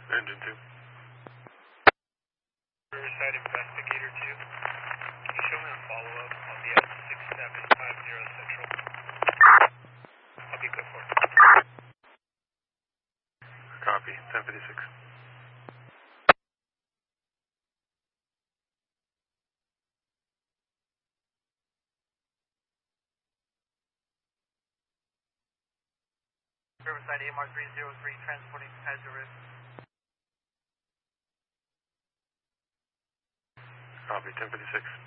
Engine 2. Riverside Investigator 2. Can you show me a follow-up on the L6750 Central? I'll be good for it. Copy, 1056. Riverside AMR 303 transporting passenger. Copy, 1056.